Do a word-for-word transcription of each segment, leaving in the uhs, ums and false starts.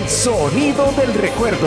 El sonido del recuerdo.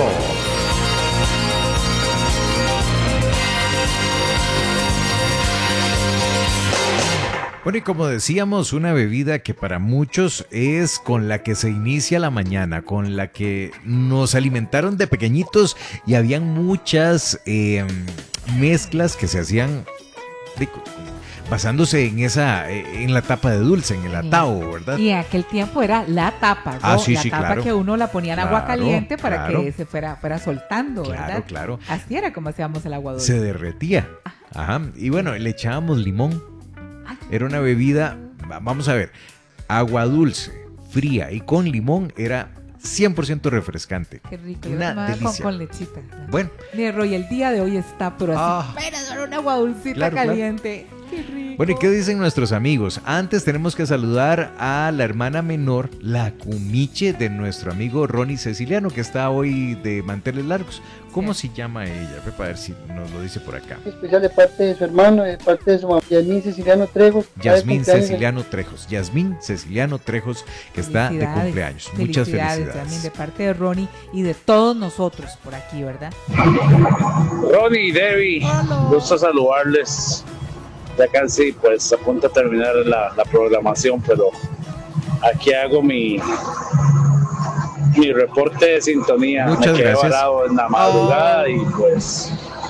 Bueno, y como decíamos, una bebida que para muchos es con la que se inicia la mañana, con la que nos alimentaron de pequeñitos y habían muchas eh, mezclas que se hacían de, basándose en esa, en la tapa de dulce, en el atao, ¿verdad? Y en aquel tiempo era la tapa, ¿no? Ah, sí, la sí, tapa claro. que uno la ponía en agua Claro, caliente para claro. que se fuera, fuera soltando, Claro, ¿verdad? claro. Así era como hacíamos el agua dulce. Se derretía. Ajá. Y bueno, le echábamos limón. Era una bebida, vamos a ver, agua dulce, fría y con limón era cien por ciento refrescante. Qué rico, yo Una lo tomaba con, delicia. con lechita. Bueno. Mi Roy, el día de hoy está, pero así, Ah. pero era un agua dulcita Claro, caliente. Qué rico. Bueno, ¿y qué dicen nuestros amigos? Antes tenemos que saludar a la hermana menor, la cumiche de nuestro amigo Ronnie Ceciliano, que está hoy de manteles largos. ¿Cómo sí. se llama ella? Ve para ver si nos lo dice por acá. Especial de parte de su hermano, de parte de su mamá, Yasmín Ceciliano Trejos. Yasmín Ceciliano Trejos. Yasmín Ceciliano Trejos, que está de cumpleaños. Muchas felicidades. También de parte de Ronnie y de todos nosotros por aquí, ¿verdad? Ronnie y Debbie, Hola. gusto saludarles. Ya casi pues a punto de terminar la, la programación, pero aquí hago mi mi reporte de sintonía. Muchas Me quedé gracias. varado en la madrugada oh. y pues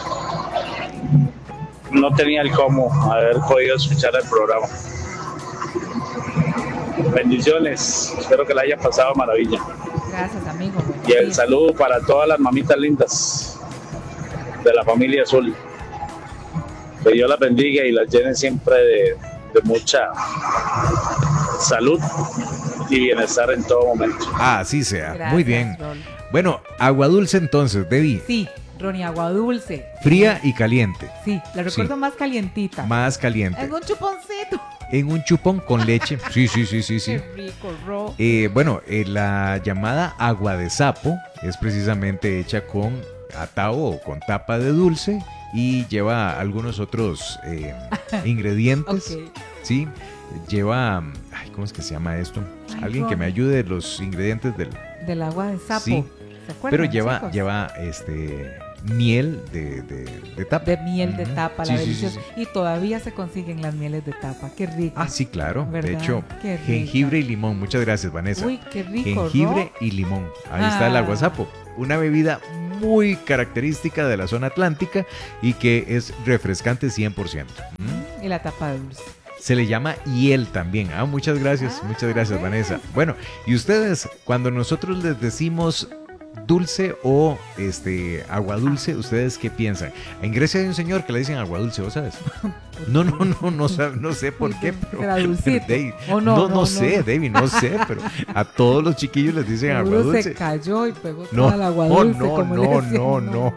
no tenía el cómo haber podido escuchar el programa. Bendiciones, espero que la haya pasado maravilla. Gracias, amigo. Y el saludo para todas las mamitas lindas de la familia Azul. Que Dios las bendiga y las llene siempre de, de mucha salud y bienestar en todo momento. Ah, así sea. Gracias, muy bien. Ron. Bueno, agua dulce entonces, Debbie. Sí, Ronnie, agua dulce. Fría y caliente. Sí, la recuerdo Sí. más calientita. Más caliente. En un chuponcito. En un chupón con leche. Sí, sí, sí, sí, sí. Qué rico, Ro. Eh, bueno, eh, la llamada agua de sapo es precisamente hecha con atao o con tapa de dulce y lleva algunos otros eh, ingredientes. Ok. Sí, lleva, ay, ¿cómo es que se llama esto? Ay, Alguien que me Ronnie. ayude los ingredientes del. Del agua de sapo. Sí, ¿Se acuerdan, pero lleva, chicos? lleva este miel de, de, de tapa. De miel de Ujú. tapa, Sí, la sí, sí, deliciosa. sí. Y todavía se consiguen las mieles de tapa. Qué rico. Ah, sí, claro. ¿Verdad? De hecho, Qué rica. jengibre y limón. Muchas gracias, Vanessa. Uy, qué rico, Jengibre Ro. y limón. Ahí está el Ah. agua sapo. Una bebida muy característica de la zona atlántica y que es refrescante cien por ciento. ¿Mm? Y la tapa de dulce. Se le llama hiel también. Ah, muchas gracias, Ah, muchas gracias, ok. Vanessa. Bueno, y ustedes, cuando nosotros les decimos dulce o este agua dulce, ¿ustedes qué piensan? En Grecia hay un señor que le dicen agua dulce, ¿vos sabes? No, no, no, no, sab- no sé por qué, pero, ¿Será dulcito? pero Dave- ¿O no, no? no, No, no, sé, no. David, no sé, pero a todos los chiquillos les dicen agua Seguro dulce. se cayó y pegó No, toda el agua no, dulce. no, como no, le decían. no, no.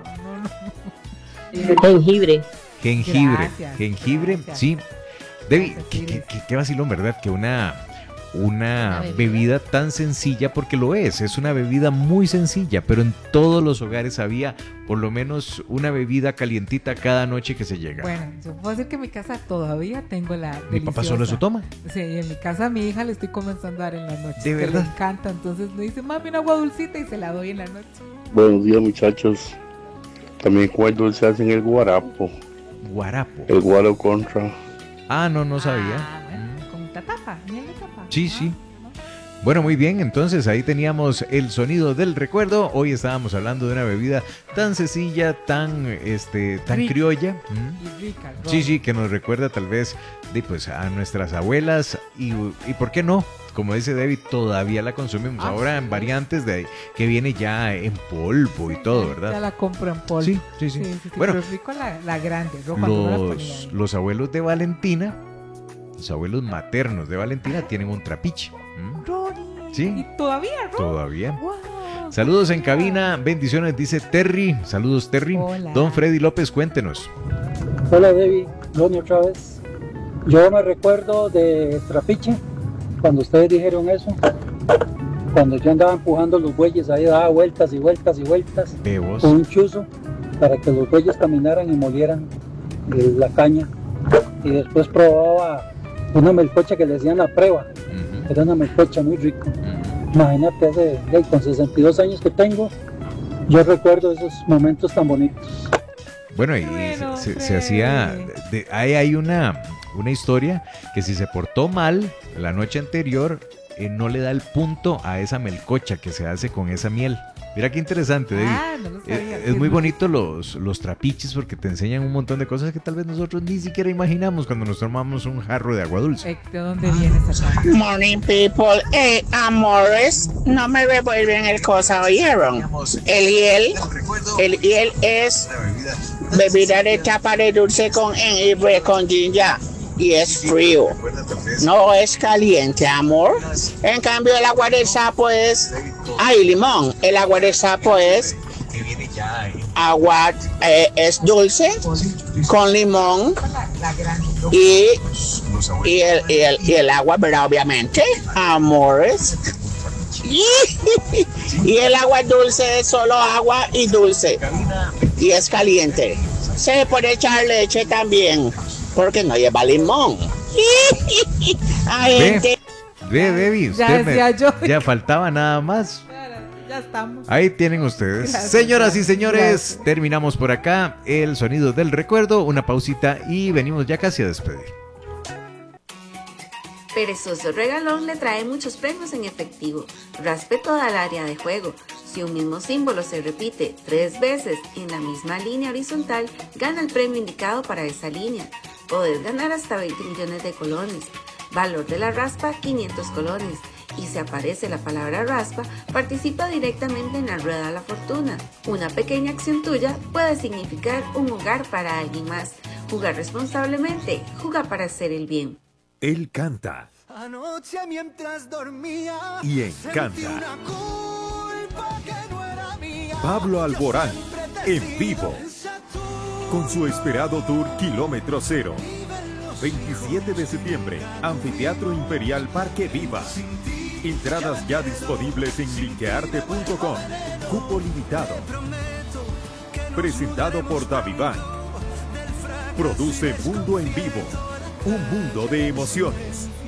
Jengibre. Jengibre, Gracias, jengibre, gracias. sí. David, Gracias, qué, Iris. qué- qué- qué vacilón, ¿verdad? Que una, una Una bebida. bebida. tan sencilla, porque lo es, es una bebida muy sencilla, pero en todos los hogares había por lo menos una bebida calientita cada noche que se llega. Bueno, yo puedo decir que en mi casa todavía tengo la Mi papá solo deliciosa. eso toma. Sí, y en mi casa a mi hija le estoy comenzando a dar en la noche. ¿De que verdad? Le encanta, entonces me dice, mami, una agua dulcita y se la doy en la noche. Buenos días, muchachos. También con el dulce hacen el guarapo, Guarapo. el guaro contra. Ah, no, no sabía. Ah, bueno, con esta tapa, miel de tapa. Sí, Ah, sí. Bueno, muy bien, entonces ahí teníamos el sonido del recuerdo. Hoy estábamos hablando de una bebida tan sencilla, tan este, tan Rica. criolla. ¿Mm? Y rica, Ron. Sí, sí, que nos recuerda tal vez de, pues, a nuestras abuelas y, y ¿por qué no? Como dice David, todavía la consumimos Ah, ahora sí. en variantes de que viene ya en polvo y todo, Ya ¿verdad? la compro en polvo. Sí, sí, sí. Sí, sí, sí, Bueno, pero rico la, la grande, ¿no? Cuando no la los, ponía. los abuelos de Valentina, los abuelos maternos de Valentina tienen un trapiche. ¿Mm? Ronnie. Sí. Y todavía, Ron. Todavía. Wow, Saludos en qué cabina, bendiciones, dice Terry. Saludos, Terry. Hola. Don Freddy López, cuéntenos. Hola, Debbie. Ronnie otra vez. Yo me recuerdo de Trapiche, cuando ustedes dijeron eso. Cuando yo andaba empujando los bueyes, ahí daba vueltas y vueltas y vueltas Bebos. con un chuzo para que los bueyes caminaran y molieran eh, la caña. Y después probaba una melcocha que le decían la prueba. Ujú, Era una melcocha muy rica. ujú. Imagínate, hace, hey, con sesenta y dos años que tengo, yo recuerdo esos momentos tan bonitos. Bueno, y Bueno, se, se- se Freddy. hacía, de- ahí hay una, una historia que si se portó mal la noche anterior, eh, no le da el punto a esa melcocha que se hace con esa miel. Mira qué interesante, David. Ah, no lo sabía. Eh, es muy bonito los, los trapiches porque te enseñan un montón de cosas que tal vez nosotros ni siquiera imaginamos cuando nos tomamos un jarro de agua dulce. Eh, ¿De dónde viene esa parte? Morning people, eh, amores, no me revuelven el cosa, ¿oyeron? El hiel, el hiel es bebida de tapa de dulce con jengibre con ginger y es frío, no es caliente, amor. En cambio el agua del sapo es, ay, limón, el agua del sapo es agua, eh, es dulce con limón y, y, el, y, el, y el agua, ¿verdad? Obviamente, amores. Y el agua dulce es solo agua y dulce y es caliente. Se puede echar leche también porque no lleva limón. Ay, Ve, gente. ve, Debbie, Ya usted me- decía yo. ya faltaba nada más. Ya estamos. Ahí tienen ustedes. Gracias, Señoras y señores, gracias. terminamos por acá el sonido del recuerdo, una pausita y venimos ya casi a despedir. Perezoso Regalón le trae muchos premios en efectivo. Raspe toda el área de juego. Si un mismo símbolo se repite tres veces en la misma línea horizontal, gana el premio indicado para esa línea. Podés ganar hasta veinte millones de colones. Valor de la raspa, quinientos colones. Y si aparece la palabra raspa, participa directamente en la rueda de la fortuna. Una pequeña acción tuya puede significar un hogar para alguien más. Jugar responsablemente, juega para hacer el bien. Él canta Anoche mientras dormía y sentí encanta. una culpa que no era mía. Pablo Alborán, Yo siempre te en he vivo, sido esa tú. con su esperado tour Kilómetro Cero. veintisiete de septiembre, Anfiteatro Imperial Parque Viva. Entradas ya disponibles en linkearte punto com. Cupo limitado. Presentado por Davibank. Produce Mundo en Vivo. Un mundo de emociones.